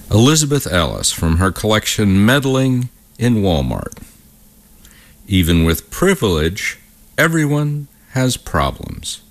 Elizabeth Ellis from her collection Meddling in Walmart. Even with privilege, everyone has problems.